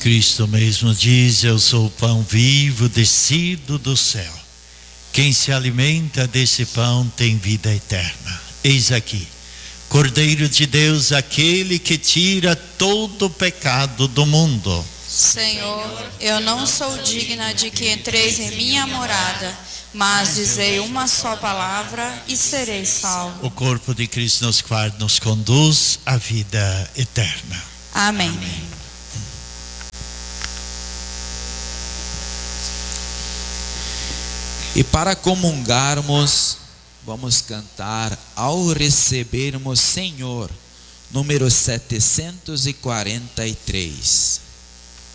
Cristo mesmo diz: eu sou o pão vivo descido do céu. Quem se alimenta desse pão tem vida eterna. Eis aqui, Cordeiro de Deus, aquele que tira todo o pecado do mundo. Senhor, eu não sou digna de que entreis em minha morada, mas dizei uma só palavra e serei salvo. O corpo de Cristo nos guarda, nos conduz à vida eterna. Amém. Amém. E para comungarmos, vamos cantar Ao Recebermos Senhor, número 743.